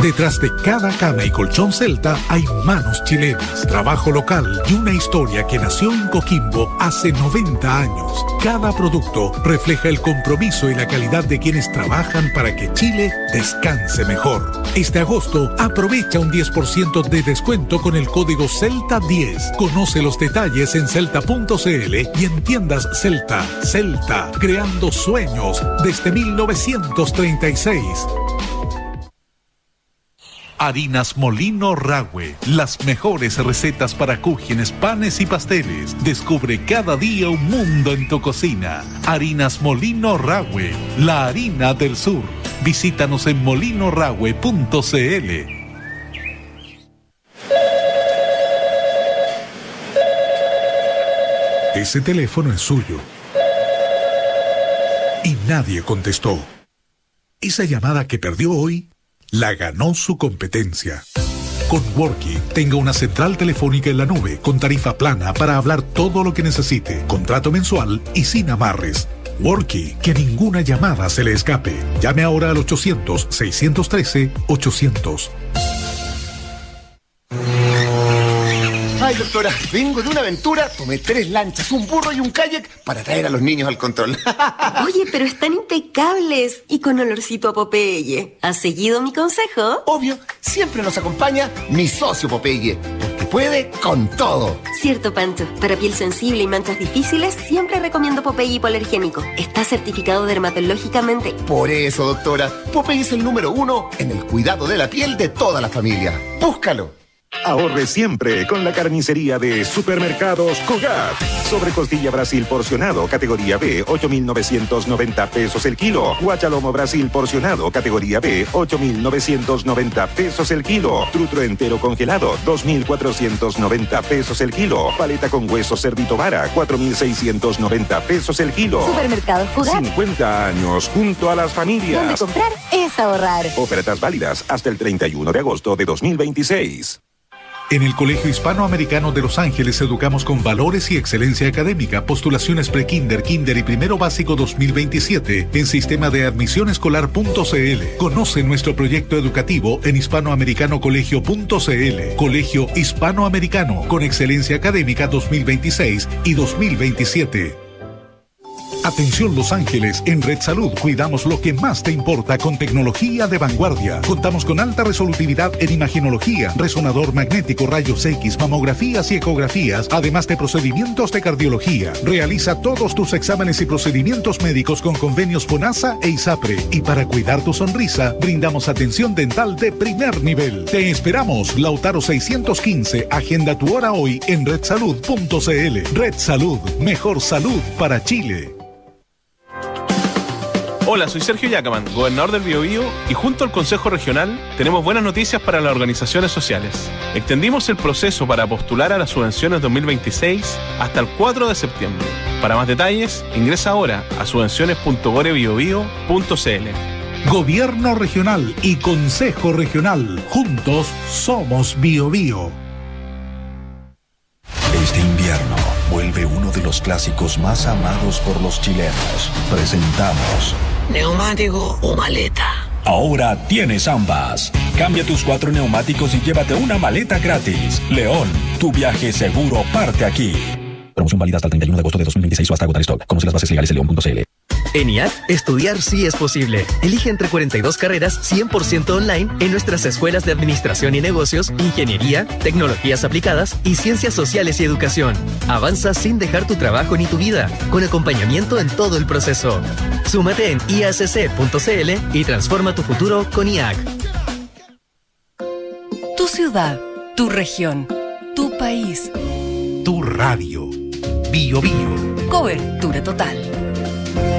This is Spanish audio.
Detrás de cada cama y colchón Celta hay manos chilenas, trabajo local y una historia que nació en Coquimbo hace 90 años. Cada producto refleja el compromiso y la calidad de quienes trabajan para que Chile descanse mejor. Este agosto aprovecha un 10% de descuento con el código CELTA10. Conoce los detalles en celta.cl y en tiendas Celta. Celta, creando sueños desde 1936. Harinas Molino Rahue, las mejores recetas para cúgenes, panes y pasteles. Descubre cada día un mundo en tu cocina. Harinas Molino Rahue, la harina del sur. Visítanos en molinorahue.cl. Ese teléfono es suyo. Y nadie contestó. Esa llamada que perdió hoy la ganó su competencia. Con Worky, tenga una central telefónica en la nube con tarifa plana para hablar todo lo que necesite, contrato mensual y sin amarres. Worky, que ninguna llamada se le escape. Llame ahora al 800-613-800. Ay, doctora, vengo de una aventura, tomé 3 lanchas, un burro y un kayak para traer a los niños al control. Oye, pero están impecables y con olorcito a Popeye. ¿Has seguido mi consejo? Obvio, siempre nos acompaña mi socio Popeye, porque puede con todo. Cierto, Pancho. Para piel sensible y manchas difíciles, siempre recomiendo Popeye hipoalergénico. Está certificado dermatológicamente. Por eso, doctora, Popeye es el número 1 en el cuidado de la piel de toda la familia. ¡Búscalo! Ahorre siempre con la carnicería de Supermercados Cogat. Sobrecostilla Brasil porcionado, categoría B, 8.990 pesos el kilo. Guachalomo Brasil porcionado, categoría B, 8.990 pesos el kilo. Trutro entero congelado, 2.490 pesos el kilo. Paleta con hueso cerdito vara, 4.690 pesos el kilo. Supermercados Cogat. 50 años junto a las familias. Donde comprar es ahorrar. Ofertas válidas hasta el 31 de agosto de 2026. En el Colegio Hispanoamericano de Los Ángeles educamos con valores y excelencia académica. Postulaciones pre-kinder, kinder y primero básico 2027 en sistema de admisión escolar.cl. Conoce nuestro proyecto educativo en hispanoamericanocolegio.cl. Colegio Hispanoamericano con excelencia académica 2026 y 2027. Atención Los Ángeles, en Red Salud cuidamos lo que más te importa con tecnología de vanguardia. Contamos con alta resolutividad en imagenología, resonador magnético, rayos X, mamografías y ecografías, además de procedimientos de cardiología. Realiza todos tus exámenes y procedimientos médicos con convenios FONASA e ISAPRE. Y para cuidar tu sonrisa, brindamos atención dental de primer nivel. Te esperamos, Lautaro 615, agenda tu hora hoy en redsalud.cl. Red Salud, mejor salud para Chile. Hola, soy Sergio Yacaman, gobernador del Biobío, y junto al Consejo Regional tenemos buenas noticias para las organizaciones sociales. Extendimos el proceso para postular a las subvenciones 2026 hasta el 4 de septiembre. Para más detalles, ingresa ahora a subvenciones.gorebiobío.cl. Gobierno Regional y Consejo Regional, juntos somos Biobío. Este invierno vuelve uno de los clásicos más amados por los chilenos. Presentamos ¿neumático o maleta? Ahora tienes ambas. Cambia tus 4 neumáticos y llévate una maleta gratis. León, tu viaje seguro parte aquí. Promoción válida hasta el 31 de agosto de 2026 o hasta agotar stock. Conoce las bases legales en león.cl. En IAC, estudiar sí es posible. Elige entre 42 carreras 100% online en nuestras escuelas de Administración y Negocios, Ingeniería, Tecnologías Aplicadas y Ciencias Sociales y Educación. Avanza sin dejar tu trabajo ni tu vida, con acompañamiento en todo el proceso. Súmate en iacc.cl y transforma tu futuro con IAC. Tu ciudad, tu región, tu país. Tu radio. Biobío. Cobertura total.